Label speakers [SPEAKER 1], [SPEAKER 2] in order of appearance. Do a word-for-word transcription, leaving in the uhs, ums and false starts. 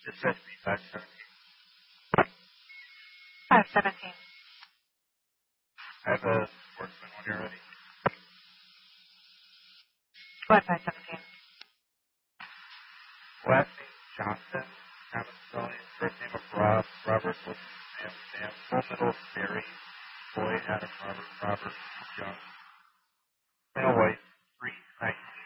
[SPEAKER 1] Just says me five seventeen.
[SPEAKER 2] five seventeen.
[SPEAKER 1] I have a sportsman when you're ready.
[SPEAKER 2] What, five seventeen?
[SPEAKER 1] Last name Johnson, common spelling, first name of Rob, Robert was Sam, Sam, full middle of Barry, Boy, Adam, Robert, Robert, Young. Male white, three, nineteen.